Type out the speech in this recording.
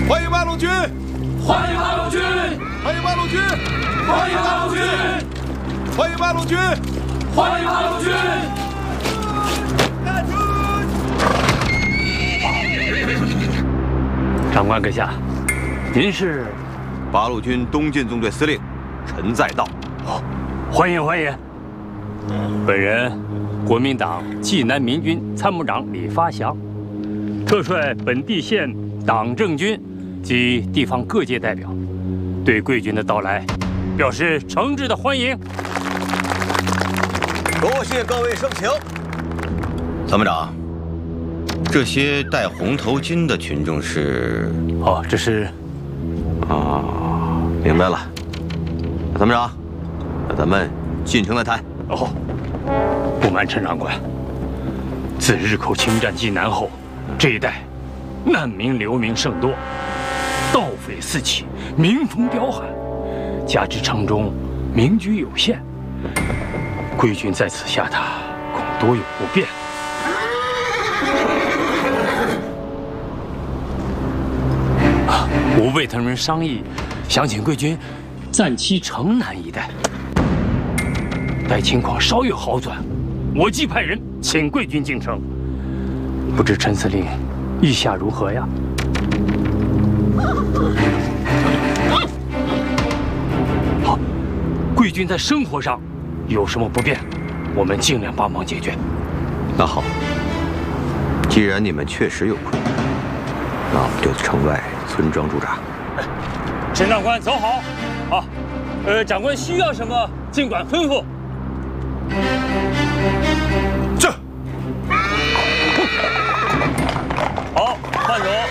欢迎八路军！ 欢迎八路军！ 欢迎八路军！ 欢迎八路军！ 欢迎八路军！ 欢迎八路军！ 长官阁下，您是八路军东进纵队司令陈再道。 哦，欢迎欢迎。本人国民党济南民军参谋长李发祥，特率本地县党政军及地方各界代表，对贵军的到来表示诚挚的欢迎。 多谢各位盛情。参谋长，这些戴红头巾的群众是？ 哦，这是…… 明白了。参谋长，那咱们进城来谈。 哦，不瞒陈长官，自日寇侵占济南后，这一带难民流民甚多，盗匪四起，民风彪悍，加之城中民居有限，贵军在此下榻，恐多有不便。吾为他们商议，想请贵军暂期城南一带，待情况稍有好转，我即派人请贵军进城。不知陈司令意下如何呀？好，贵军在生活上有什么不便，我们尽量帮忙解决。 那好，既然你们确实有困难，那我们就城外村庄驻扎。 陈长官走好。好，长官需要什么尽管吩咐。 这。 好，慢走。